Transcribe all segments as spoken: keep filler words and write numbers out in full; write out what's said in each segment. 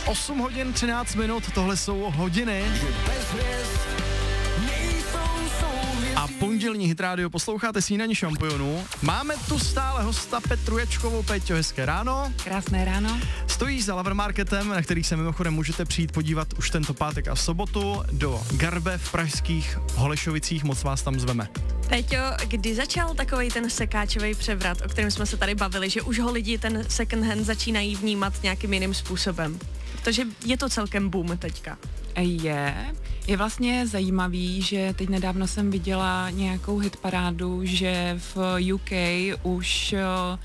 osm hodin třináct minut, tohle jsou hodiny. A pondělní Hit Radio posloucháte Snídaní šampionů. Máme tu stále hosta Petru Jačkovou. Peťo, hezké ráno. Krásné ráno. Stojí za Lover Marketem, na který se mimochodem můžete přijít podívat už tento pátek a sobotu do Garbe v pražských Holešovicích. Moc vás tam zveme. Peťo, kdy začal takovej ten sekáčový převrat, o kterém jsme se tady bavili, že už ho lidi ten second hand začínají vnímat nějakým jiným způsobem? Protože je to celkem boom teďka. Je. Je vlastně zajímavý, že teď nedávno jsem viděla nějakou hitparádu, že v U K už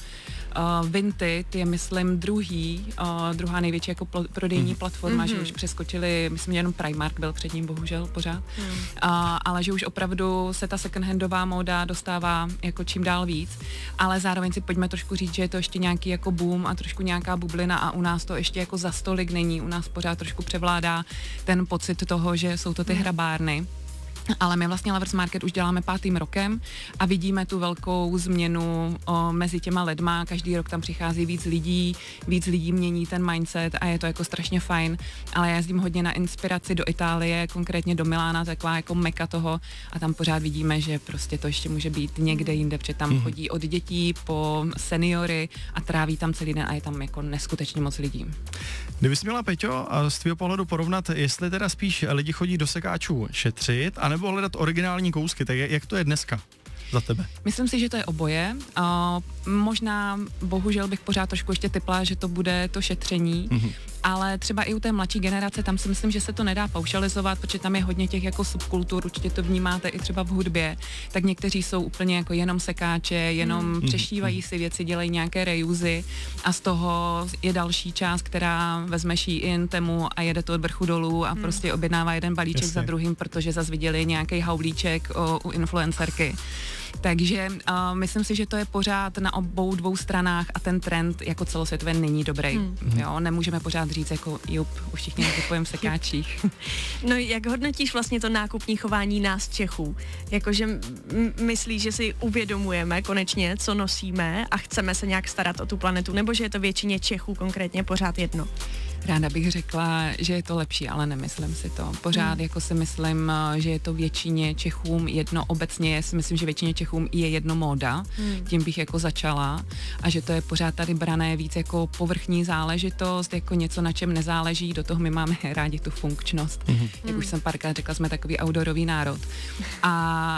uh, Vinted je, myslím, druhý, uh, druhá největší jako pl- prodejní mm. platforma, mm-hmm. že už přeskočili, myslím, že jenom Primark byl před ním, bohužel, pořád, mm. uh, ale že už opravdu se ta secondhandová móda dostává jako čím dál víc, ale zároveň si pojďme trošku říct, že je to ještě nějaký jako boom a trošku nějaká bublina a u nás to ještě jako za stolik není, u nás pořád trošku převládá ten pocit toho, že jsou to ty mm. hrabárny. Ale my vlastně Lovers Market už děláme pátým rokem a vidíme tu velkou změnu o, mezi těma lidma, každý rok tam přichází víc lidí, víc lidí mění ten mindset a je to jako strašně fajn, ale já jezdím hodně na inspiraci do Itálie, konkrétně do Milána, taková jako meka toho a tam pořád vidíme, že prostě to ještě může být někde jinde, protože tam chodí od dětí po seniory a tráví tam celý den a je tam jako neskutečně moc lidí. Kdybys měla, Peťo, z tvého pohledu porovnat, jestli teda spíš lidi chodí do sekáčů šetřit, anebo hledat originální kousky, tak jak to je dneska za tebe? Myslím si, že to je oboje. Uh, možná, bohužel bych pořád trošku ještě typla, že to bude to šetření, mm-hmm. ale třeba i u té mladší generace, tam si myslím, že se to nedá paušalizovat, protože tam je hodně těch jako subkultur, určitě to vnímáte i třeba v hudbě, tak někteří jsou úplně jako jenom sekáče, jenom mm-hmm. přešívají si věci, dělají nějaké reusy a z toho je další část, která vezme Shein, Temu a jede to od vrchu dolů a mm. prostě objednává jeden balíček Jasně. za druhým, protože zase viděli nějaký haulíček o, u influencerky. Takže uh, myslím si, že to je pořád na obou dvou stranách a ten trend jako celosvětově není dobrý. Hmm. Jo, nemůžeme pořád říct jako jup, už všichni nakupujeme v sekáčích. No jak hodnotíš vlastně to nákupní chování nás Čechů? Jakože m- myslíš, že si uvědomujeme konečně, co nosíme a chceme se nějak starat o tu planetu, nebo že je to většině Čechů konkrétně pořád jedno? Ráda bych řekla, že je to lepší, ale nemyslím si to. Pořád hmm. jako si myslím, že je to většině Čechům jedno, obecně si myslím, že většině Čechům je jedno móda, hmm. tím bych jako začala a že to je pořád tady brané víc jako povrchní záležitost, jako něco, na čem nezáleží, do toho my máme rádi tu funkčnost. Hmm. Jak už jsem párkrát řekla, jsme takový outdoorový národ. A,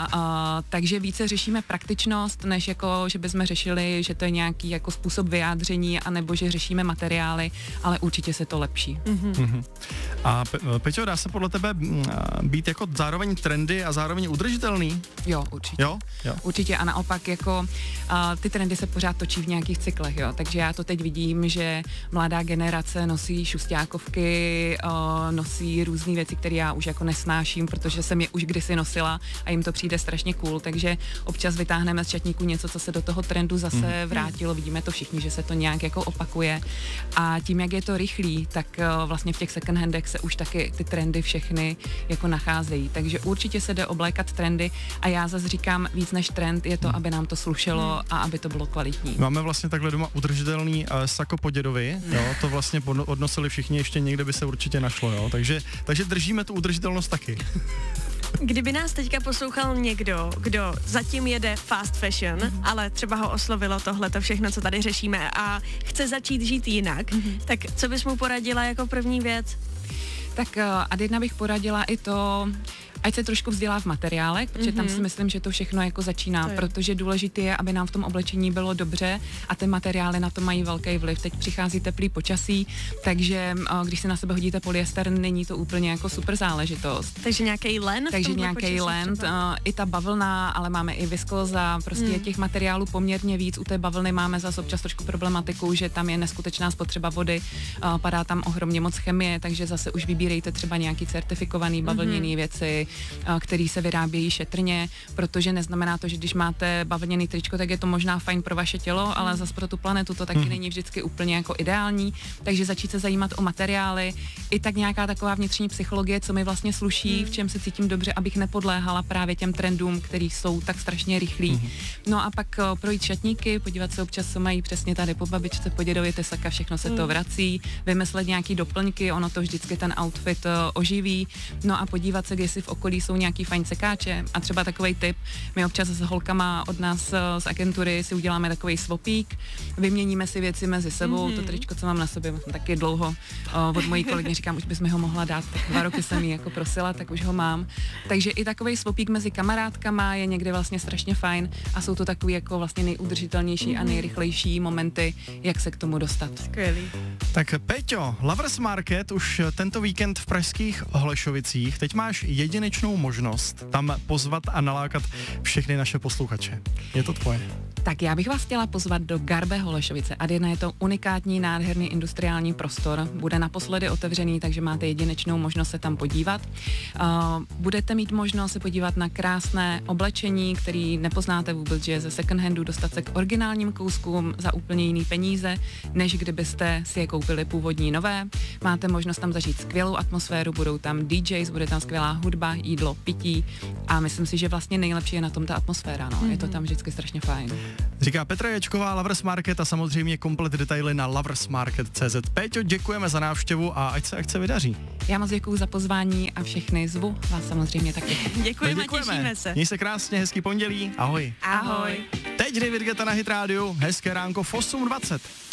a takže více řešíme praktičnost, než jako, že bychom řešili, že to je nějaký jako způsob vyjádření, anebo že řešíme materiály, ale určitě se to lepší. Mm-hmm. Mm-hmm. A Pe- Peťo, dá se podle tebe být jako zároveň trendy a zároveň udržitelný? Jo, určitě. Jo? Jo. Určitě a naopak jako uh, ty trendy se pořád točí v nějakých cyklech, jo. Takže já to teď vidím, že mladá generace nosí šustákovky, uh, nosí různé věci, které já už jako nesnáším, protože jsem je už kdysi nosila a jim to přijde strašně cool, takže občas vytáhneme z šatníku něco, co se do toho trendu zase mm. vrátilo. Vidíme to všichni, že se to nějak jako opakuje a tím, jak je to rychlý, tak uh, vlastně v těch second handech se už taky ty trendy všechny jako nacházejí. Takže určitě se jde oblékat trendy a já zase říkám, víc než trend je to, hmm. aby nám to slušelo hmm. a aby to bylo kvalitní. Máme vlastně takhle doma udržitelný uh, sako po dědovi, hmm. jo, to vlastně odnosili všichni, ještě někde by se určitě našlo, jo, takže, takže držíme tu udržitelnost taky. Kdyby nás teďka poslouchal někdo, kdo zatím jede fast fashion, mm-hmm. ale třeba ho oslovilo tohleto všechno, co tady řešíme a chce začít žít jinak, mm-hmm. tak co bys mu poradila jako první věc? Tak uh, a jedna bych poradila i to, ať se trošku vzdělá v materiálech, protože mm-hmm. tam si myslím, že to všechno jako začíná, protože důležité je, aby nám v tom oblečení bylo dobře a ty materiály na to mají velký vliv. Teď přichází teplý počasí, takže uh, když si na sebe hodíte polyester, není to úplně jako super záležitost. Takže nějaký len? Takže nějaký len, uh, i ta bavlna, ale máme i viskóza, prostě mm. těch materiálů poměrně víc. U té bavlny máme zase občas trošku problematiku, že tam je neskutečná spotřeba vody, uh, padá tam ohromně moc chemie, takže zase už vybírej vybírejte třeba nějaký certifikovaný bavlněný mm-hmm. věci, které se vyrábějí šetrně, protože neznamená to, že když máte bavlněný tričko, tak je to možná fajn pro vaše tělo, ale zase pro tu planetu to taky mm-hmm. není vždycky úplně jako ideální, takže začít se zajímat o materiály, i tak nějaká taková vnitřní psychologie, co mi vlastně sluší, mm. v čem se cítím dobře, abych nepodléhala právě těm trendům, který jsou tak strašně rychlí. Mm. No a pak uh, projít šatníky, podívat se občas, co mají přesně tady po babičce, po dědovi, ty saka, všechno se mm. to vrací, vymyslet nějaký doplňky, ono to vždycky ten outfit uh, oživí, no a podívat se, jestli v okolí jsou nějaký fajn sekáče a třeba takovej tip, my občas s holkama od nás uh, z agentury si uděláme takovej swapík, vyměníme si věci mezi sebou, mm. to tričko, co mám na sobě, taky dlouho uh, od mojí kolegyně říkám, už bys mi ho mohla dát, tak dva roky jsem ji jako prosila, tak už ho mám. Takže i takovej swapík mezi kamarádkama je někdy vlastně strašně fajn a jsou to takový jako vlastně nejudržitelnější mm. a nejrychlejší momenty, jak se k tomu dostat. Skvělý. Tak Péťo, Lovers Market už tento víkend v pražských Holešovicích. Teď máš jedinečnou možnost tam pozvat a nalákat všechny naše posluchače. Je to tvoje. Tak já bych vás chtěla pozvat do Garbe Holešovice. Adina, je to unikátní, nádherný industriální prostor. Bude naposledy otevřený, takže máte jedinečnou možnost se tam podívat. Uh, budete mít možnost se podívat na krásné oblečení, který nepoznáte vůbec, že je ze second handu, dostat se k originálním kouskům za úplně jiný peníze, než kdybyste si je koupili původní nové. Máte možnost tam zažít skvělou atmosféru, budou tam D Js, bude tam skvělá hudba, jídlo, pití a myslím si, že vlastně nejlepší je na tom ta atmosféra. No. Mm-hmm. Je to tam vždycky strašně fajn. Říká Petra Ječková, Lovers Market a samozřejmě komplet detaily na lovers market tečka cé zet. Péťo, děkujeme za návštěvu a ať se akce vydaří. Já moc děkuju za pozvání a všechny zvu, vás samozřejmě taky. Děkujeme, těšíme se. Měj se krásně, hezký pondělí, ahoj. Ahoj. Teď David Guetta na Hit Radio, hezké ránko v osm dvacet.